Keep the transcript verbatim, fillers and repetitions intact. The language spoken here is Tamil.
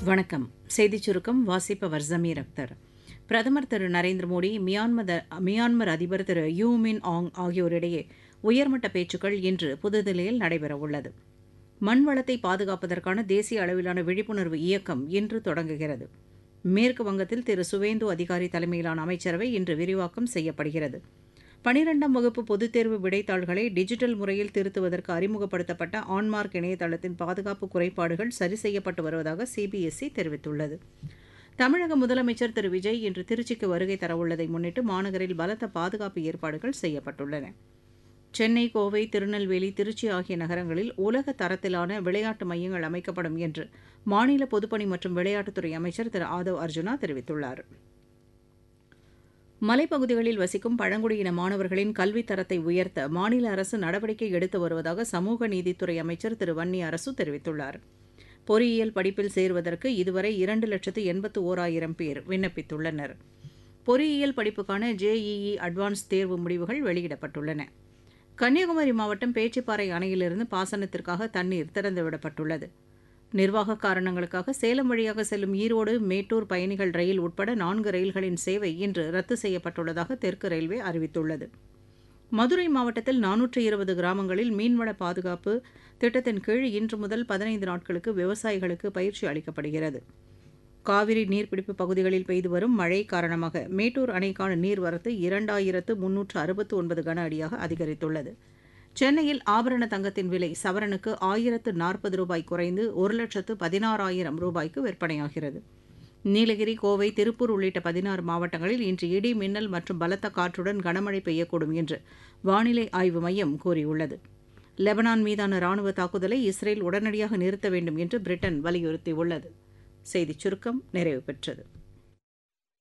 வணக்கம். செய்திச் சுருக்கம் வாசிப்பவர் ஜமீர் அக்தர். பிரதமர் திரு நரேந்திர மோடி, மியான்மர் மியான்மர் அதிபர் திரு யூ மின் ஆங் ஆகியோரிடையே உயர்மட்ட பேச்சுக்கள் இன்று புதுதில்லியில் நடைபெறவுள்ளது. மண் வளத்தை பாதுகாப்பதற்கான தேசிய அளவிலான விழிப்புணர்வு இயக்கம் இன்று தொடங்குகிறது. மேற்கு வங்கத்தில் திரு சுவேந்து அதிகாரி தலைமையிலான அமைச்சரவை இன்று விரிவாக்கம் செய்யப்படுகிறது. பனிரெண்டாம் வகுப்பு பொதுத் தேர்வு விடைத்தாள்களை டிஜிட்டல் முறையில் திருத்துவதற்கு அறிமுகப்படுத்தப்பட்ட ஆன்மார்க் இணையதளத்தின் பாதுகாப்பு குறைபாடுகள் சரி செய்யப்பட்டு வருவதாக சிபிஎஸ்இ தெரிவித்துள்ளது. தமிழக முதலமைச்சர் திரு விஜய் இன்று திருச்சிக்கு வருகை தரவுள்ளதை முன்னிட்டு மாநகரில் பலத்த பாதுகாப்பு ஏற்பாடுகள் செய்யப்பட்டுள்ளன. சென்னை, கோவை, திருநெல்வேலி, திருச்சி ஆகிய நகரங்களில் உலக தரத்திலான விளையாட்டு மையங்கள் அமைக்கப்படும் என்று மாநில பொதுப்பணி மற்றும் விளையாட்டுத்துறை அமைச்சர் திரு ஆதவ் அர்ஜுனா தெரிவித்துள்ளார். மலைப்பகுதிகளில் வசிக்கும் பழங்குடியின மாணவர்களின் கல்வித் தரத்தை உயர்த்த மாநில அரசு நடவடிக்கை எடுத்து வருவதாக சமூக நீதித்துறை அமைச்சர் திரு வன்னி அரசு தெரிவித்துள்ளார். பொறியியல் படிப்பில் சேருவதற்கு இதுவரை இரண்டு லட்சத்து எண்பத்து ஓராயிரம் பேர் விண்ணப்பித்துள்ளனர். பொறியியல் படிப்புக்கான ஜேஇஇ அட்வான்ஸ் தேர்வு முடிவுகள் வெளியிடப்பட்டுள்ளன. கன்னியாகுமரி மாவட்டம் பேச்சிப்பாறை அணையிலிருந்து பாசனத்திற்காக தண்ணீர் திறந்துவிடப்பட்டுள்ளது. நிர்வாக காரணங்களுக்காக சேலம் வழியாக செல்லும் ஈரோடு, மேட்டூர் பயணிகள் ரயில் உட்பட நான்கு ரயில்களின் சேவை இன்று ரத்து செய்யப்பட்டுள்ளதாக தெற்கு ரயில்வே அறிவித்துள்ளது. மதுரை மாவட்டத்தில் நானூற்று இருபது கிராமங்களில் மீன்வள பாதுகாப்பு திட்டத்தின் கீழ் இன்று முதல் பதினைந்து நாட்களுக்கு விவசாயிகளுக்கு பயிற்சி அளிக்கப்படுகிறது. காவிரி நீர்பிடிப்பு பகுதிகளில் பெய்து வரும் மழை காரணமாக மேட்டூர் அணைக்கான நீர்வரத்து இரண்டாயிரத்து முன்னூற்று அறுபத்து ஒன்பது கன அடியாக அதிகரித்துள்ளது. சென்னையில் ஆபரண தங்கத்தின் விலை சவரனுக்கு ஆயிரத்து நாற்பது ரூபாய் குறைந்து ஒரு லட்சத்து பதினாறாயிரம் ரூபாய்க்கு விற்பனையாகிறது. நீலகிரி, கோவை, திருப்பூர் உள்ளிட்ட பதினாறு மாவட்டங்களில் இன்று இடி, மின்னல் மற்றும் பலத்த காற்றுடன் கனமழை பெய்யக்கூடும் என்று வானிலை ஆய்வு மையம் கூறியுள்ளது. லெபனான் மீதான ராணுவ தாக்குதலை இஸ்ரேல் உடனடியாக நிறுத்த வேண்டும் என்று பிரிட்டன் வலியுறுத்தியுள்ளது. செய்திச் சுருக்கம் நிறைவு பெற்றது.